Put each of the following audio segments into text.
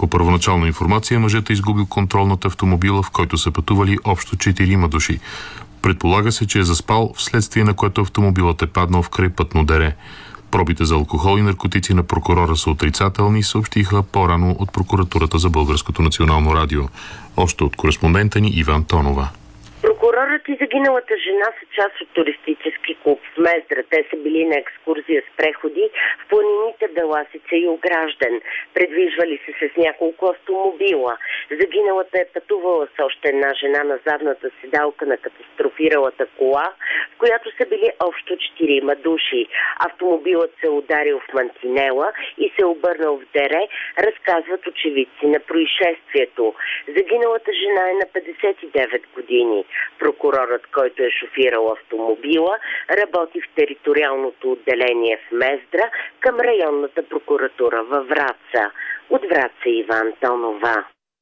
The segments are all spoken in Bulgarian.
По първоначална информация, мъжът е изгубил контрол над автомобила, в който са пътували общо 4 души. Предполага се, че е заспал, вследствие на което автомобилът е паднал в крайпътно дере. Пробите за алкохол и наркотици на прокурора са отрицателни, съобщиха по-рано от прокуратурата за Българското национално радио. Още от кореспондента ни Иван Тонова. Прокурорът и загиналата жена са част от туристически клуб в Мездра. Те са били на екскурзия с преходи в планините Беласица и Огражден. Предвижвали се с няколко автомобила. Загиналата е пътувала с още една жена на задната седалка на катастрофиралата кола, в която са били общо 4 души. Автомобилът се ударил в мантинела и се обърнал в дере, разказват очевидци на происшествието. Загиналата жена е на 59 години. Прокурорът, който е шофирал автомобила, работи в териториалното отделение в Мездра към районната прокуратура във Враца. От Враца Иван Тонова.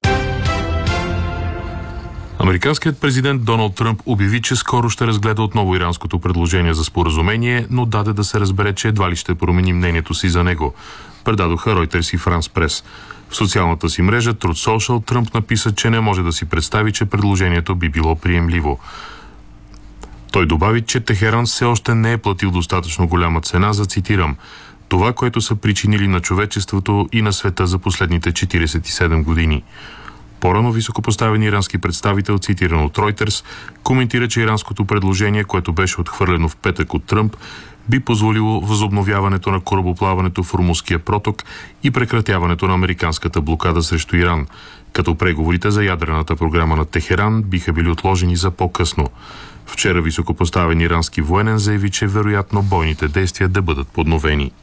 Американският президент Доналд Тръмп обяви, че скоро ще разгледа отново иранското предложение за споразумение, но даде да се разбере, че едва ли ще промени мнението си за него. Предадоха Reuters и France Press. В социалната си мрежа Truth Social Тръмп написа, че не може да си представи, че предложението би било приемливо. Той добави, че Техеран все още не е платил достатъчно голяма цена за, цитирам, това, което са причинили на човечеството и на света за последните 47 години. По-рано високопоставен ирански представител, цитиран от Reuters, коментира, че иранското предложение, което беше отхвърлено в петък от Тръмп, би позволило възобновяването на корабоплаването в Ормузския проток и прекратяването на американската блокада срещу Иран, като преговорите за ядрената програма на Техеран биха били отложени за по-късно. Вчера високопоставен ирански военен заяви, че вероятно бойните действия да бъдат подновени.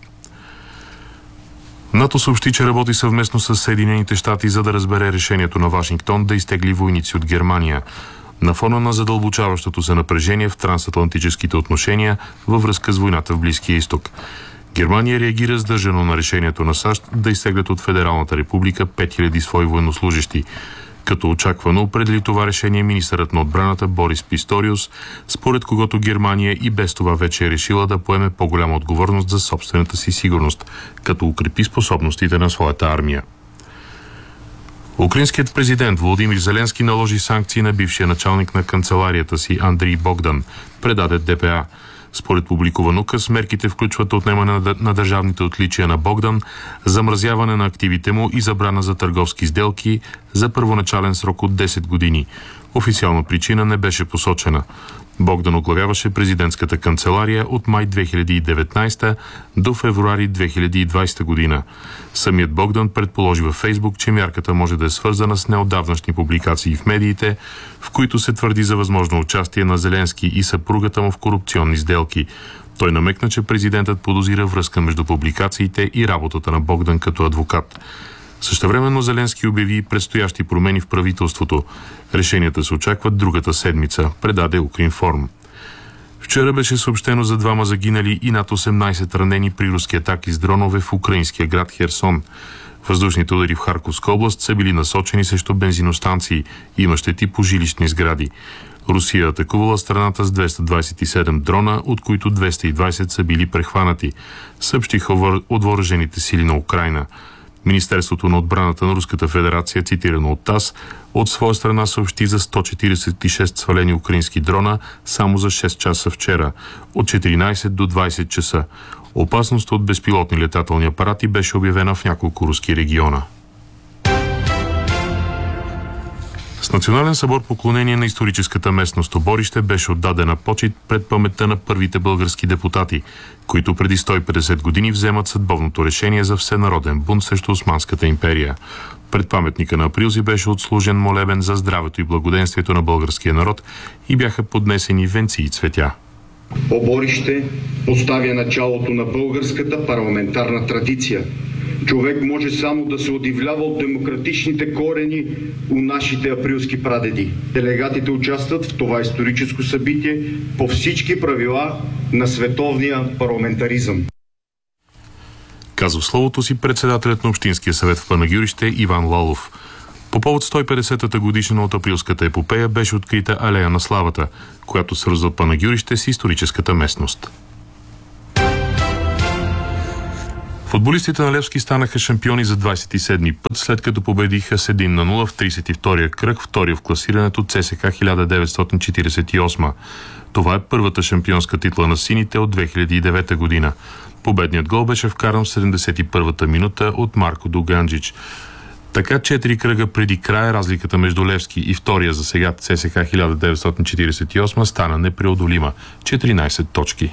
НАТО съобщи, че работи съвместно с Съединените щати, за да разбере решението на Вашингтон да изтегли войници от Германия на фона на задълбочаващото се напрежение в трансатлантическите отношения във връзка с войната в Близкия изток. Германия реагира сдържано на решението на САЩ да изтеглят от Федералната република 5000 свои военнослужещи. Като очаквано определи това решение министърът на отбраната Борис Писториус, според когото Германия и без това вече е решила да поеме по-голяма отговорност за собствената си сигурност, като укрепи способностите на своята армия. Украинският президент Володимир Зеленски наложи санкции на бившия началник на канцеларията си Андрий Богдан, предаде ДПА. Според публикуван указ, мерките включват отнемане на държавните отличия на Богдан, замразяване на активите му и забрана за търговски сделки за първоначален срок от 10 години. Официална причина не беше посочена. Богдан оглавяваше президентската канцелария от май 2019 до февруари 2020 година. Самият Богдан предположи във Фейсбук, че мярката може да е свързана с неотдавнашни публикации в медиите, в които се твърди за възможно участие на Зеленски и съпругата му в корупционни сделки. Той намекна, че президентът подозира връзка между публикациите и работата на Богдан като адвокат. Същевременно Зеленски обяви предстоящи промени в правителството. Решенията се очакват другата седмица, предаде Укринформ. Вчера беше съобщено за 2 загинали и над 18 ранени при руски атаки с дронове в украинския град Херсон. Въздушните удари в Харковска област са били насочени срещу бензиностанции, има щети по жилищни сгради. Русия атакувала страната с 227 дрона, от които 220 са били прехванати, съобщиха от въоръжените сили на Украйна. Министерството на отбраната на Руската федерация, цитирано от ТАСС, от своя страна съобщи за 146 свалени украински дрона само за 6 часа вчера, от 14 до 20 часа. Опасност от безпилотни летателни апарати беше обявена в няколко руски региона. С национален събор поклонение на историческата местност Оборище беше отдадена почит пред паметта на първите български депутати, които преди 150 години вземат съдбовното решение за всенароден бунт срещу Османската империя. Пред паметника на Априлзи беше отслужен молебен за здравето и благоденствието на българския народ и бяха поднесени венци и цветя. Оборище поставя началото на българската парламентарна традиция. Човек може само да се удивлява от демократичните корени у нашите априлски прадеди. Делегатите участват в това историческо събитие по всички правила на световния парламентаризъм. Казва словото си председателят на Общинския съвет в Панагюрище Иван Лалов. По повод 150-та годишнина от априлската епопея беше открита алея на славата, която свързва Панагюрище с историческата местност. Футболистите на Левски станаха шампиони за 27-ми път, след като победиха с 1-0 в 32-я кръг, втория в класирането ЦСК 1948. Това е първата шампионска титла на сините от 2009 година. Победният гол беше вкаран в 71-та минута от Марко Дуганджич. Така 4 кръга преди края разликата между Левски и втория за сега ЦСК 1948 стана непреодолима – 14 точки.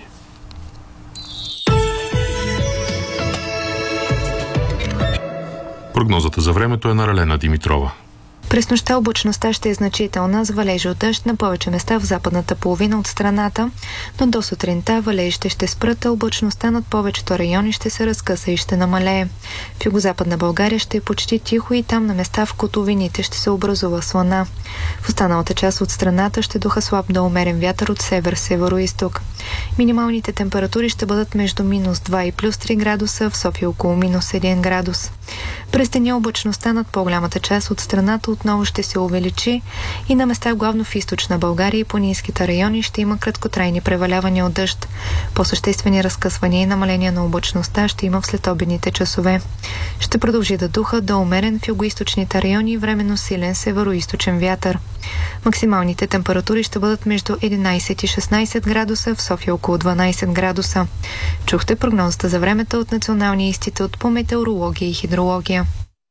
Прогнозата за времето е на Ралена Димитрова. През нощта облачността ще е значителна с валежи от дъжд на повече места в западната половина от страната, но до сутринта валежите ще спрат, а облачността над повечето райони ще се разкъса и ще намалее. В югозападна България ще е почти тихо и там на места в котловините ще се образува слана. В останалата част от страната ще духа слаб до умерен вятър от север-северо-исток. Минималните температури ще бъдат между -2 и +3 градуса, в София около -1 градус. През деня облачността над по-голямата част от страната отново ще се увеличи и на места главно в източна България и планинските райони ще има краткотрайни превалявания от дъжд. По-съществени разкъсвания и намаления на облачността ще има в следобедните часове. Ще продължи да духа до умерен в югоизточните райони и временно силен североизточен вятър. Максималните температури ще бъдат между 11 и 16 градуса, в София около 12 градуса. Чухте прогнозата за времето от Националния институт по метеорология и хидрология.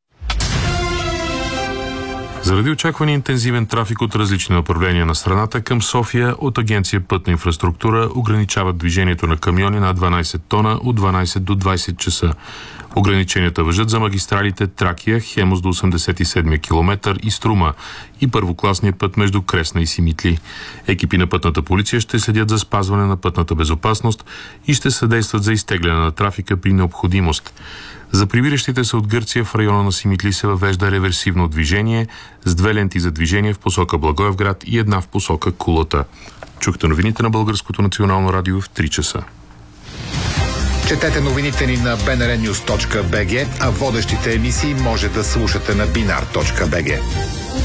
Заради очаквания интензивен трафик от различни направления на страната, към София от Агенция Пътна инфраструктура ограничават движението на камиони на 12 тона от 12 до 20 часа. Ограниченията важат за магистралите Тракия, Хемус до 87 км и Струма и първокласния път между Кресна и Симитли. Екипи на пътната полиция ще следят за спазване на пътната безопасност и ще съдействат за изтегляне на трафика при необходимост. За прибиращите се от Гърция в района на Симитли се въвежда реверсивно движение с 2 ленти за движение в посока Благоевград и 1 в посока Кулата. Чухте новините на Българското национално радио в 3 часа. Четете новините ни на bnrnews.bg, а водещите емисии може да слушате на binar.bg.